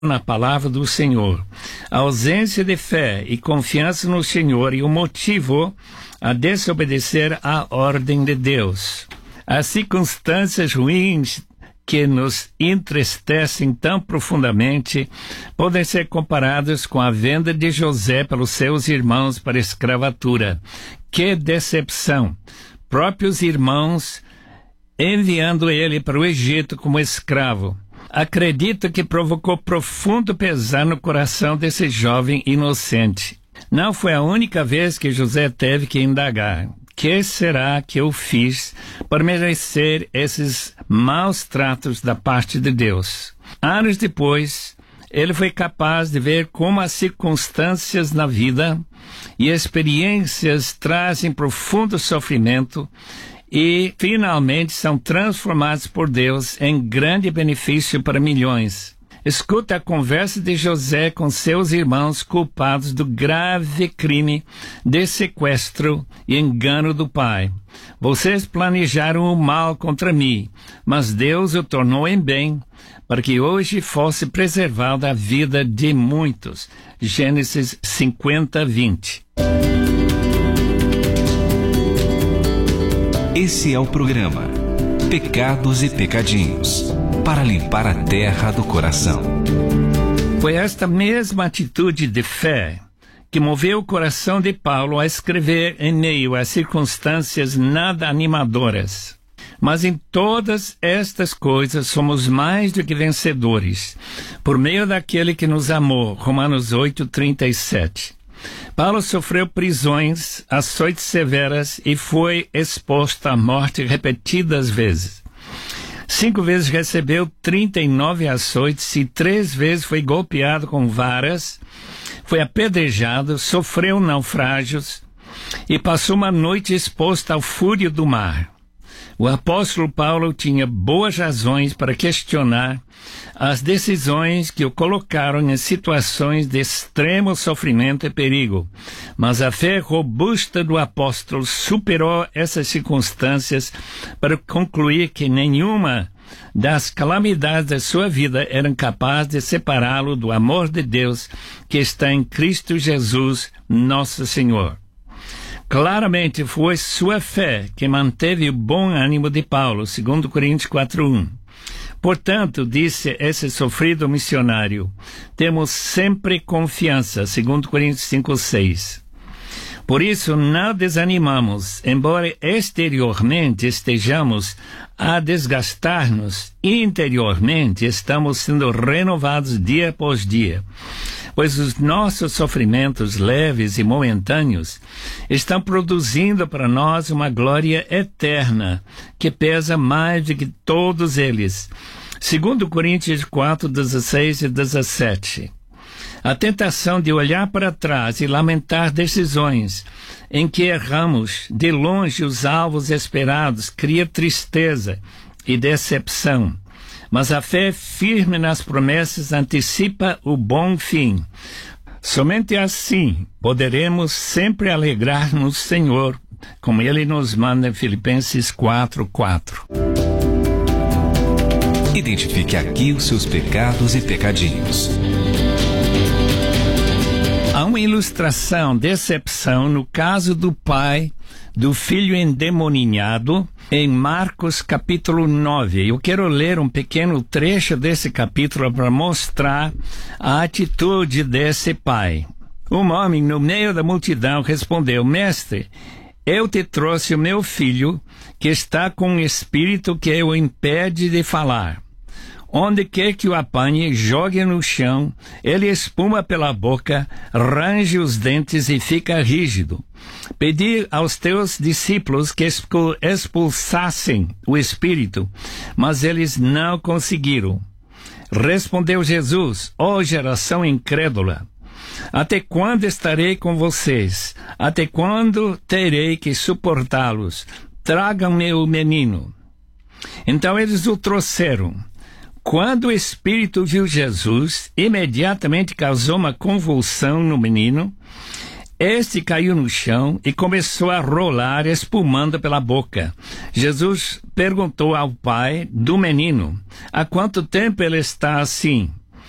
na palavra do Senhor. A ausência de fé e confiança no Senhor e o motivo a desobedecer à ordem de Deus. As circunstâncias ruins que nos entristecem tão profundamente podem ser comparadas com a venda de José pelos seus irmãos para a escravatura. Que decepção! Próprios irmãos enviando ele para o Egito como escravo. Acredito que provocou profundo pesar no coração desse jovem inocente. Não foi a única vez que José teve que indagar: que será que eu fiz para merecer esses maus tratos da parte de Deus? Anos depois, ele foi capaz de ver como as circunstâncias na vida e experiências trazem profundo sofrimento e, finalmente, são transformados por Deus em grande benefício para milhões. Escuta a conversa de José com seus irmãos culpados do grave crime de sequestro e engano do pai. Vocês planejaram o mal contra mim, mas Deus o tornou em bem, para que hoje fosse preservada a vida de muitos. Gênesis 50:20. Esse é o programa Pecados e Pecadinhos, para limpar a terra do coração. Foi esta mesma atitude de fé que moveu o coração de Paulo a escrever em meio a circunstâncias nada animadoras. Mas em todas estas coisas somos mais do que vencedores, por meio daquele que nos amou. Romanos 8:37. Paulo sofreu prisões, açoites severas e foi exposto à morte repetidas vezes. 5 vezes recebeu 39 açoites e 3 vezes foi golpeado com varas, foi apedrejado, sofreu naufrágios e passou uma noite exposto ao fúrio do mar. O apóstolo Paulo tinha boas razões para questionar as decisões que o colocaram em situações de extremo sofrimento e perigo. Mas a fé robusta do apóstolo superou essas circunstâncias para concluir que nenhuma das calamidades da sua vida eram capazes de separá-lo do amor de Deus que está em Cristo Jesus, nosso Senhor. Claramente foi sua fé que manteve o bom ânimo de Paulo, 2 Coríntios 4:1. Portanto, disse esse sofrido missionário, temos sempre confiança, 2 Coríntios 5:6. Por isso, não desanimamos, embora exteriormente estejamos a desgastar-nos, interiormente estamos sendo renovados dia após dia. Pois os nossos sofrimentos leves e momentâneos estão produzindo para nós uma glória eterna, que pesa mais do que todos eles. 2 Coríntios 4:16 e 17. A tentação de olhar para trás e lamentar decisões em que erramos de longe os alvos esperados cria tristeza e decepção. Mas a fé firme nas promessas antecipa o bom fim. Somente assim poderemos sempre alegrar no Senhor, como Ele nos manda em Filipenses 4:4. Identifique aqui os seus pecados e pecadinhos. Há uma ilustração, decepção, no caso do pai do filho endemoninhado, em Marcos capítulo 9. Eu quero ler um pequeno trecho desse capítulo para mostrar a atitude desse pai. Um homem no meio da multidão respondeu: Mestre, eu te trouxe o meu filho, que está com um espírito que o impede de falar. Onde quer que o apanhe, jogue no chão, ele espuma pela boca, range os dentes e fica rígido. Pedi aos teus discípulos que expulsassem o espírito, mas eles não conseguiram. Respondeu Jesus: ó geração incrédula, até quando estarei com vocês? Até quando terei que suportá-los? Tragam-me o menino. Então eles o trouxeram. Quando o espírito viu Jesus, imediatamente causou uma convulsão no menino. Este caiu no chão e começou a rolar, espumando pela boca. Jesus perguntou ao pai do menino: há quanto tempo ele está assim?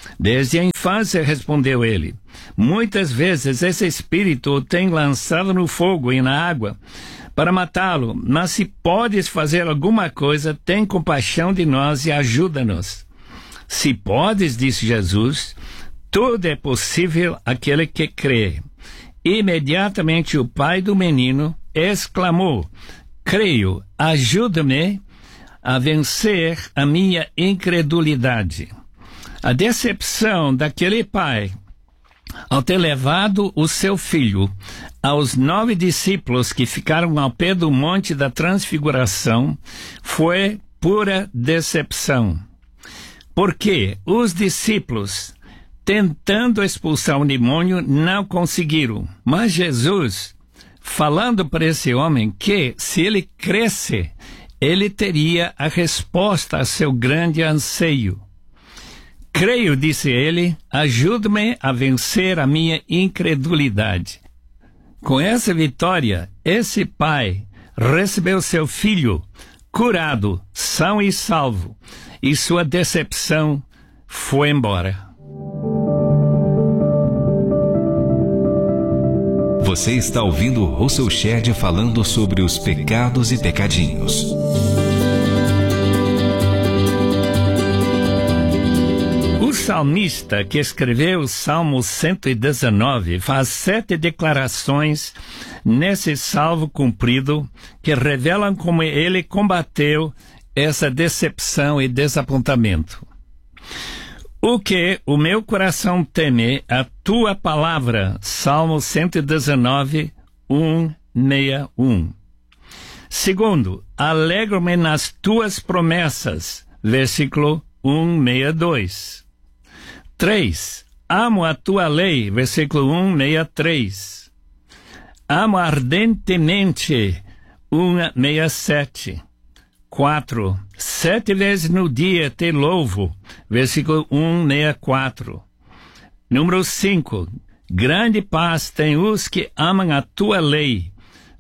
Desde a infância, respondeu ele. Muitas vezes esse espírito o tem lançado no fogo e na água para matá-lo, mas se podes fazer alguma coisa, tem compaixão de nós e ajuda-nos. Se podes, disse Jesus, tudo é possível àquele que crê. Imediatamente o pai do menino exclamou: creio, ajuda-me a vencer a minha incredulidade. A decepção daquele pai ao ter levado o seu filho aos 9 discípulos que ficaram ao pé do Monte da Transfiguração foi pura decepção. Porque os discípulos, tentando expulsar o demônio, não conseguiram. Mas Jesus, falando para esse homem que, se ele cresce, ele teria a resposta a seu grande anseio. Creio, disse ele, ajude-me a vencer a minha incredulidade. Com essa vitória, esse pai recebeu seu filho curado, são e salvo, e sua decepção foi embora. Você está ouvindo Russell Shedd falando sobre os pecados e pecadinhos. O salmista que escreveu o Salmo 119 faz 7 declarações nesse salmo cumprido que revelam como ele combateu essa decepção e desapontamento. O que o meu coração teme, a tua palavra, Salmo 119, 161. Segundo, alegro-me nas tuas promessas, versículo 162. 3. Amo a tua lei, versículo 163. Amo ardentemente, 167. 4. 7 vezes no dia te louvo, versículo 164. Número 5. Grande paz tem os que amam a tua lei,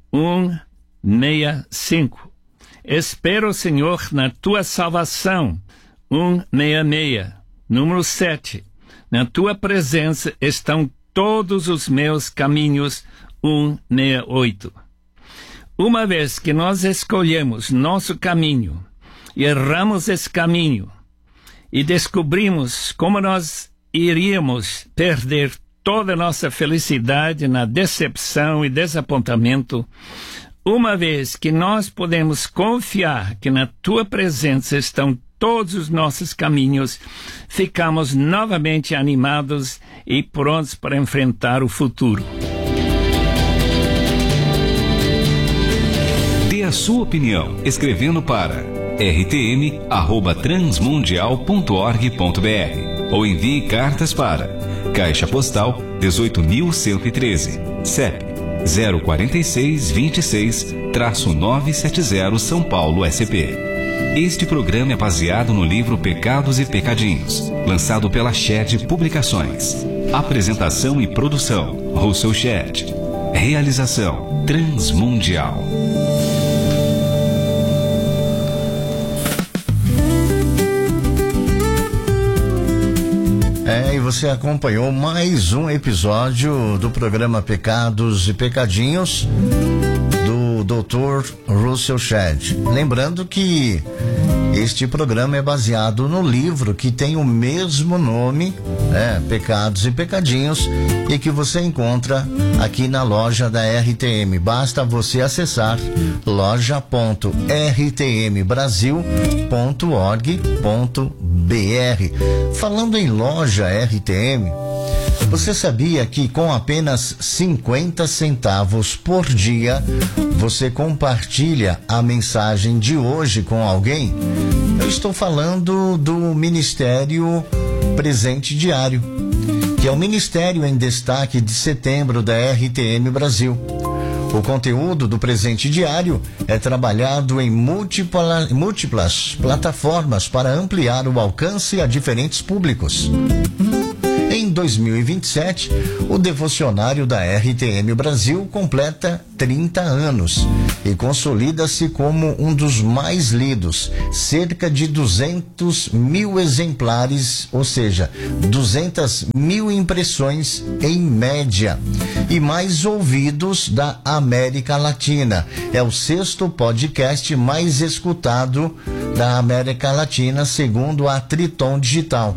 165. Espero, Senhor, na tua salvação, 166. Número 7. Na tua presença estão todos os meus caminhos, 168. Uma vez que nós escolhemos nosso caminho e erramos esse caminho e descobrimos como nós iríamos perder toda a nossa felicidade na decepção e desapontamento, uma vez que nós podemos confiar que na tua presença estão todos os nossos caminhos, ficamos novamente animados e prontos para enfrentar o futuro. Dê a sua opinião escrevendo para rtm@transmundial.org.br ou envie cartas para Caixa Postal 18.113, CEP 04626-970 São Paulo, SP. Este programa é baseado no livro Pecados e Pecadinhos, lançado pela Shedd Publicações. Apresentação e produção, Russell Shedd. Realização, Transmundial. E você acompanhou mais um episódio do programa Pecados e Pecadinhos do Dr. Russell Shedd. Lembrando que este programa é baseado no livro que tem o mesmo nome, Pecados e Pecadinhos, e que você encontra aqui na loja da RTM. Basta você acessar loja.rtmbrasil.org.br. Falando em loja RTM, você sabia que com apenas 50 centavos por dia, você compartilha a mensagem de hoje com alguém? Eu estou falando do Ministério Presente Diário, que é o Ministério em Destaque de Setembro da RTM Brasil. O conteúdo do Presente Diário é trabalhado em múltiplas plataformas para ampliar o alcance a diferentes públicos. Em 2027, o devocionário da RTM Brasil completa 30 anos e consolida-se como um dos mais lidos, cerca de 200 mil exemplares, ou seja, 200 mil impressões em média, e mais ouvidos da América Latina. É o 6º podcast mais escutado da América Latina, segundo a Triton Digital.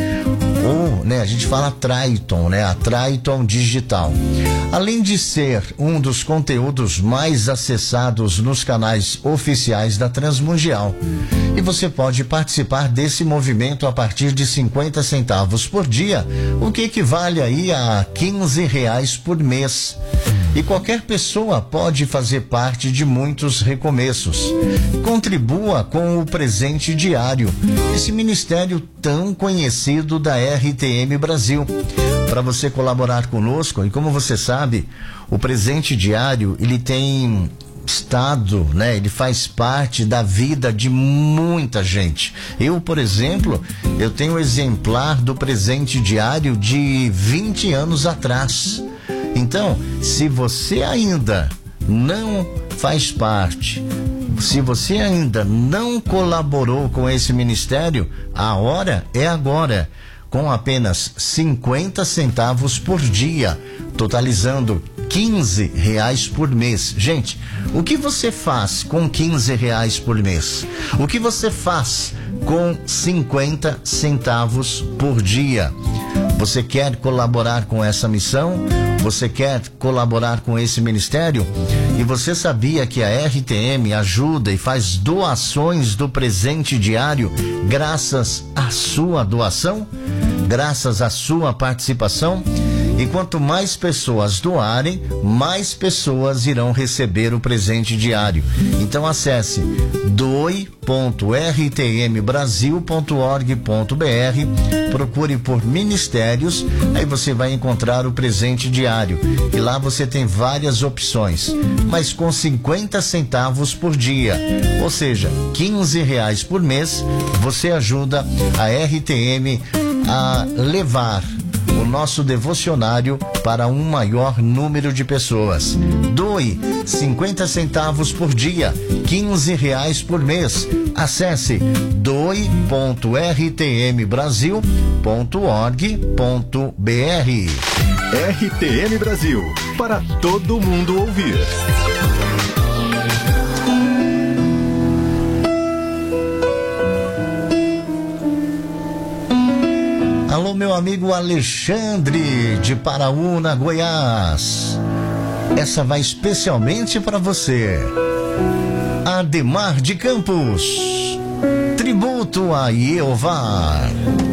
Ou, a gente fala Triton, a Triton Digital. Além de ser um dos conteúdos mais acessados nos canais oficiais da Transmundial. E você pode participar desse movimento a partir de 50 centavos por dia, o que equivale aí a R$15 por mês. E qualquer pessoa pode fazer parte de muitos recomeços. Contribua com o Presente Diário, esse ministério tão conhecido da RTM Brasil. Para você colaborar conosco, e como você sabe, o Presente Diário, ele tem estado, ele faz parte da vida de muita gente. Eu, por exemplo, eu tenho um exemplar do Presente Diário de 20 anos atrás. Então, se você ainda não faz parte, se você ainda não colaborou com esse ministério, a hora é agora, com apenas 50 centavos por dia, totalizando R$15 por mês. Gente, o que você faz com R$15 por mês? O que você faz com 50 centavos por dia? Você quer colaborar com essa missão? Você quer colaborar com esse ministério? E você sabia que a RTM ajuda e faz doações do Presente Diário graças à sua doação? Graças à sua participação? E quanto mais pessoas doarem, mais pessoas irão receber o Presente Diário. Então acesse doe.rtmbrasil.org.br, procure por ministérios, aí você vai encontrar o Presente Diário. E lá você tem várias opções, mas com 50 centavos por dia, ou seja, R$15 por mês, você ajuda a RTM a levar o nosso devocionário para um maior número de pessoas. Doe 50 centavos por dia, R$15 por mês. Acesse doe.rtmbrasil.org.br. RTM Brasil, para todo mundo ouvir. Alô, meu amigo Alexandre de Paraúna, Goiás. Essa vai especialmente para você. Ademar de Campos, tributo a Jeová.